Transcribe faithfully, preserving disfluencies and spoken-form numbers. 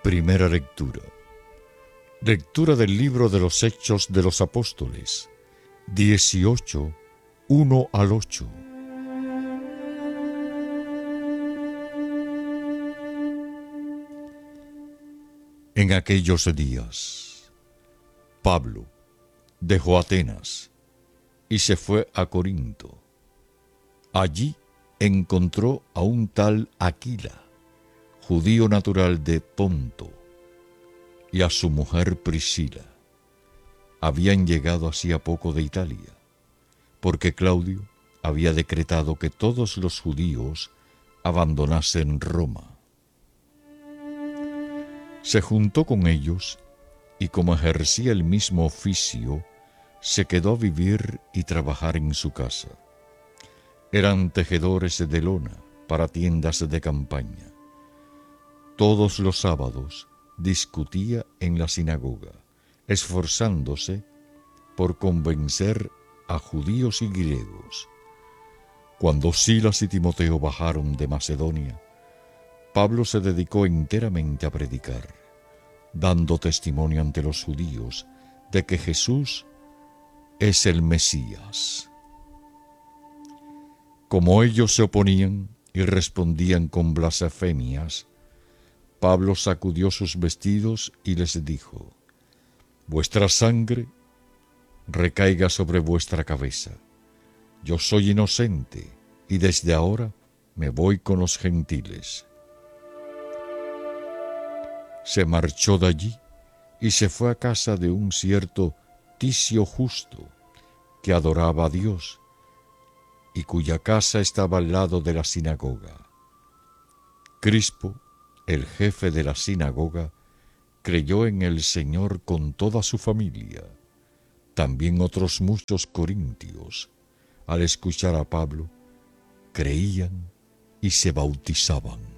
Primera lectura. Lectura del libro de los Hechos de los Apóstoles, dieciocho, uno al ocho. En aquellos días, Pablo dejó Atenas y se fue a Corinto. Allí encontró a un tal Aquila, judío natural de Ponto, y a su mujer Priscila. Habían llegado hacía poco de Italia, porque Claudio había decretado que todos los judíos abandonasen Roma. Se juntó con ellos y, como ejercía el mismo oficio, se quedó a vivir y trabajar en su casa. Eran tejedores de lona para tiendas de campaña. Todos los sábados discutía en la sinagoga, esforzándose por convencer a judíos y griegos. Cuando Silas y Timoteo bajaron de Macedonia, Pablo se dedicó enteramente a predicar, dando testimonio ante los judíos de que Jesús es el Mesías. Como ellos se oponían y respondían con blasfemias, Pablo sacudió sus vestidos y les dijo: «Vuestra sangre recaiga sobre vuestra cabeza. Yo soy inocente y desde ahora me voy con los gentiles». Se marchó de allí y se fue a casa de un cierto Ticio Justo, que adoraba a Dios, y cuya casa estaba al lado de la sinagoga. Crispo, el jefe de la sinagoga, creyó en el Señor con toda su familia. También otros muchos corintios, al escuchar a Pablo, creían y se bautizaban.